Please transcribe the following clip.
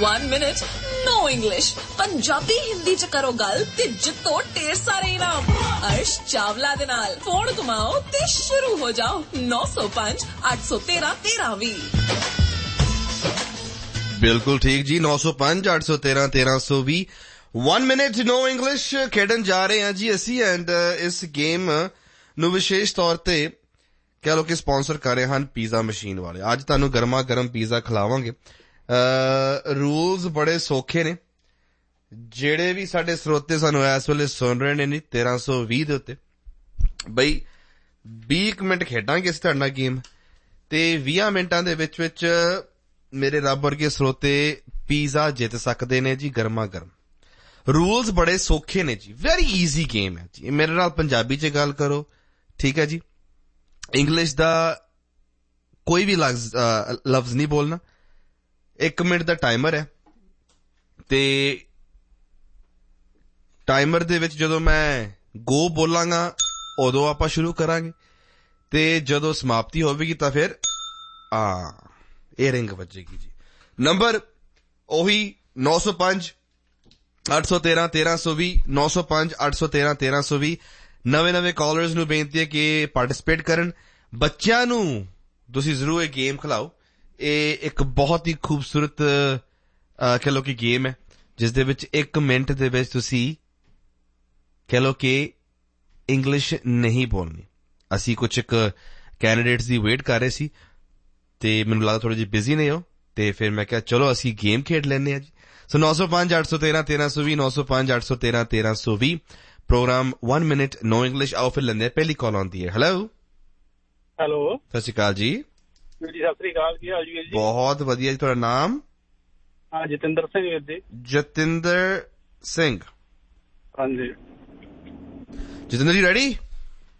1 minute no English Punjabi Hindi ਚ ਕਰੋ ਗੱਲ ਤੇ ਜਿੱਤੋ ਢੇਰ ਸਾਰੇ ਇਨਾਮ ਅਰਸ਼ ਚਾਵਲਾ ਦੇ ਨਾਲ ਫੋਨ ਘੁਮਾਓ ਤੇ ਸ਼ੁਰੂ ਹੋ ਜਾਓ 905 813 1320 ਬਿਲਕੁਲ ਠੀਕ ਜੀ 905 813 1320 1 minute no English ਖੇਡਣ ਜਾ ਰਹੇ ਹਾਂ ਜੀ ਅਸੀਂ ਐਂਡ ਇਸ ਗੇਮ ਨੂੰ ਵਿਸ਼ੇਸ਼ ਤੌਰ ਤੇ ਕਹਿ ਲਓ ਕਿ ਸਪਾਂਸਰ ਕਰ ਰਹੇ ਹਨ ਪੀਜ਼ਾ ਮਸ਼ੀਨ ਵਾਲੇ ਅੱਜ ਤੁਹਾਨੂੰ ਗਰਮਾ ਗਰਮ ਪੀਜ਼ਾ ਖਿਲਾਵਾਂਗੇ ਰੂਲਸ ਬੜੇ ਸੌਖੇ ਨੇ ਜਿਹੜੇ ਵੀ ਸਾਡੇ ਸਰੋਤੇ ਸਾਨੂੰ ਇਸ ਵੇਲੇ ਸੁਣ ਰਹੇ ਨੇ 1320 ਦੇ ਉੱਤੇ ਬਈ 20 ਮਿੰਟ ਖੇਡਾਂਗੇ ਅਸੀਂ ਤੁਹਾਡੇ ਨਾਲ ਗੇਮ ਤੇ 20 ਮਿੰਟਾਂ ਦੇ ਵਿੱਚ ਮੇਰੇ ਰੱਬ ਵਰਗੇ ਸਰੋਤੇ ਪੀਜ਼ਾ ਜਿੱਤ ਸਕਦੇ ਨੇ ਜੀ ਗਰਮਾ ਗਰਮ ਰੂਲਸ ਬੜੇ ਸੌਖੇ ਨੇ ਜੀ ਵੈਰੀ ਈਜ਼ੀ ਗੇਮ ਹੈ ਜੀ ਮੇਰੇ ਨਾਲ ਪੰਜਾਬੀ 'ਚ ਗੱਲ ਕਰੋ ਠੀਕ ਹੈ ਜੀ ਇੰਗਲਿਸ਼ ਦਾ ਕੋਈ ਵੀ ਲਫ਼ਜ਼ ਨਹੀਂ ਬੋਲਣਾ 1 ਮਿੰਟ ਦਾ ਟਾਈਮਰ ਹੈ ਤੇ ਟਾਈਮਰ ਦੇ ਵਿੱਚ ਜਦੋਂ ਮੈਂ ਗੋ ਬੋਲਾਂਗਾ ਉਦੋਂ ਆਪਾਂ ਸ਼ੁਰੂ ਕਰਾਂਗੇ ਤੇ ਜਦੋਂ ਸਮਾਪਤੀ ਹੋਵੇਗੀ ਤਾਂ ਫਿਰ ਇਹ ਰਿੰਗ ਵੱਜੇਗੀ ਜੀ ਨੰਬਰ ਉਹੀ 905 813 1320 905 813 1320 ਨਵੇਂ ਕਾਲਰਸ ਨੂੰ ਬੇਨਤੀ ਹੈ ਕਿ ਪਾਰਟਿਸਿਪੇਟ ਕਰਨ ਬੱਚਿਆਂ ਨੂੰ ਤੁਸੀਂ ਜ਼ਰੂਰ ਇਹ ਗੇਮ ਖਿਲਾਓ ਇਹ ਇੱਕ ਬਹੁਤ ਹੀ ਖੂਬਸੂਰਤ ਕਹਿ ਲਓ ਕਿ ਗੇਮ ਹੈ ਜਿਸ ਦੇ ਵਿੱਚ 1 ਮਿੰਟ ਦੇ ਵਿੱਚ ਤੁਸੀਂ ਕਹਿ ਲਓ ਕਿ ਇੰਗਲਿਸ਼ ਨਹੀਂ ਬੋਲਣੀ ਅਸੀਂ ਕੁਝ ਇੱਕ ਕੈਂਡੀਡੇਟਸ ਦੀ ਵੇਟ ਕਰ ਰਹੇ ਸੀ ਤੇ ਮੈਨੂੰ ਲੱਗਦਾ ਥੋੜੇ ਜਿਹੇ ਬਿਜ਼ੀ ਨੇ ਉਹ ਤੇ ਫਿਰ ਮੈਂ ਕਿਹਾ ਚਲੋ ਅਸੀਂ ਗੇਮ ਖੇਡ ਲੈਂਦੇ ਹਾਂ ਜੀ ਸੋ 905 813 1320 905 813 1320 ਪ੍ਰੋਗਰਾਮ 1 minute no English ਆਓ ਫਿਰ ਲੈਂਦੇ ਪਹਿਲੀ ਕਾਲ ਆਉਂਦੀ ਹੈ ਹੈਲੋ ਸਤਿ ਸ਼੍ਰੀ ਅਕਾਲ ਜੀ ਜੀ ਸਤਿ ਸ੍ਰੀ ਅਕਾਲ ਕੀ ਹਾਲ ਜੀ ਬਹੁਤ ਵਧੀਆ ਜੀ ਤੁਹਾਡਾ ਨਾਮ ਜਤਿੰਦਰ ਸਿੰਘ ਵੀਰ ਜੀ ਜਤਿੰਦਰ ਸਿੰਘ ਹਾਂਜੀ ਜਤਿੰਦਰ ਜੀ ਰੈਡੀ